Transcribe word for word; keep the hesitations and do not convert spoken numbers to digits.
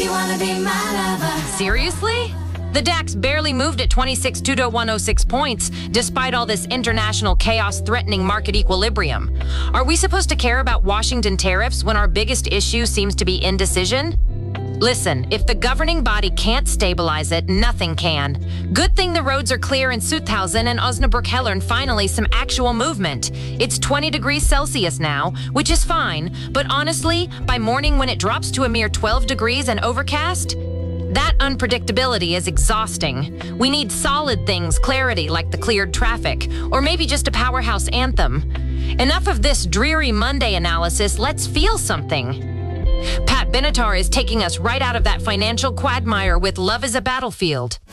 you wanna be my lover? Seriously? The DAX barely moved at twenty-six thousand two hundred six points, despite all this international chaos threatening market equilibrium. Are we supposed to care about Washington tariffs when our biggest issue seems to be indecision? Listen, if the governing body can't stabilize it, nothing can. Good thing the roads are clear in Sutthausen and Osnabrück-Hellern, finally some actual movement. It's twenty degrees Celsius now, which is fine, but honestly, by morning when it drops to a mere twelve degrees and overcast, that unpredictability is exhausting. We need solid things, clarity like the cleared traffic, or maybe just a powerhouse anthem. Enough of this dreary Monday analysis, let's feel something. Pat Benatar is taking us right out of that financial quagmire with Love is a Battlefield.